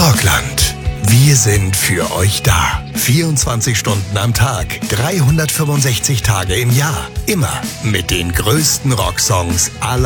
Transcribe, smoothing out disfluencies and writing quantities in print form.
Rockland. Wir sind für euch da. 24 Stunden am Tag, 365 Tage im Jahr. Immer mit den größten Rocksongs aller